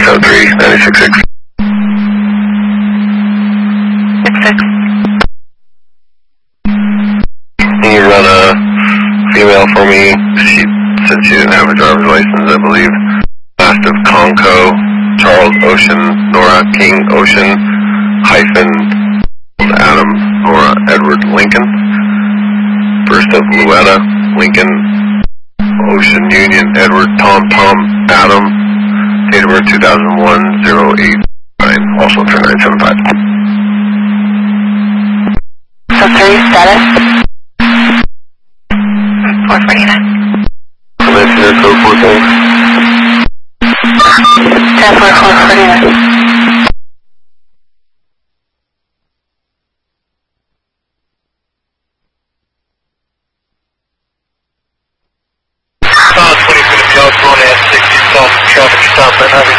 173, 96.6. 66. Can you run a female for me? She said she didn't have a driver's license, I believe. Last of Conco, Charles Ocean, Nora King Ocean, hyphen Adam, Nora Edward Lincoln. First of Luetta, Lincoln, Ocean Union, Edward Tom Tom Adam, date of birth 2001-08-9, also turn 975. So 3 status? 449. Commissioner code 14. 10-4-449. California, 60 South traffic stop at